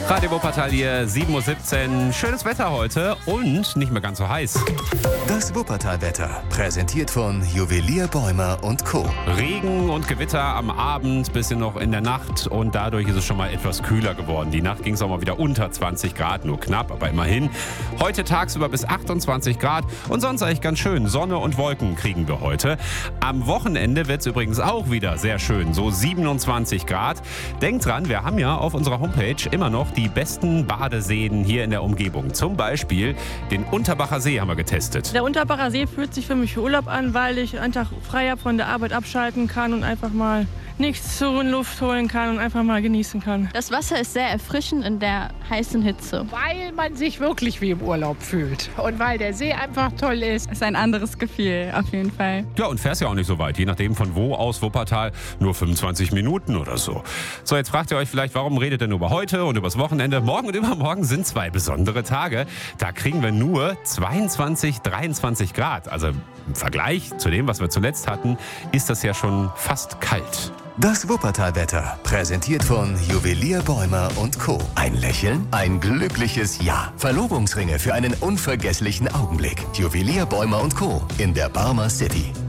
Radio Wuppertal hier, 7:17 Uhr. Schönes Wetter heute und nicht mehr ganz so heiß. Das Wuppertal-Wetter, präsentiert von Juwelier Bäumer & Co. Regen und Gewitter am Abend, bisschen noch in der Nacht und dadurch ist es schon mal etwas kühler geworden. Die Nacht ging es auch mal wieder unter 20 Grad, nur knapp, aber immerhin. Heute tagsüber bis 28 Grad und sonst eigentlich ganz schön. Sonne und Wolken kriegen wir heute. Am Wochenende wird es übrigens auch wieder sehr schön, so 27 Grad. Denkt dran, wir haben ja auf unserer Homepage immer noch die besten Badeseen hier in der Umgebung. Zum Beispiel den Unterbacher See haben wir getestet. Der Unterbacher See fühlt sich für mich wie Urlaub an, weil ich einfach frei von der Arbeit abschalten kann und einfach mal nichts zur Luft holen kann und einfach mal genießen kann. Das Wasser ist sehr erfrischend in der heißen Hitze. Weil man sich wirklich wie im Urlaub fühlt und weil der See einfach toll ist. Ist ein anderes Gefühl, auf jeden Fall. Ja, und fährst ja auch nicht so weit, je nachdem von wo aus Wuppertal, nur 25 Minuten oder so. So, jetzt fragt ihr euch vielleicht, warum redet ihr nur über heute und übers Wochenende? Morgen und übermorgen sind zwei besondere Tage. Da kriegen wir nur 22, 23 Grad. Also im Vergleich zu dem, was wir zuletzt hatten, ist das ja schon fast kalt. Das Wuppertal-Wetter, präsentiert von Juwelier Bäumer & Co. Ein Lächeln, ein glückliches Ja. Verlobungsringe für einen unvergesslichen Augenblick. Juwelier Bäumer & Co. in der Barmer City.